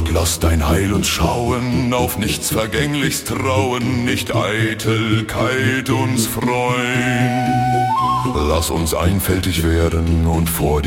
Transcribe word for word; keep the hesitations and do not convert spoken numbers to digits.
Und lass dein Heil uns schauen, auf nichts Vergängliches trauen, nicht Eitelkeit uns freuen. Lass uns einfältig werden und vor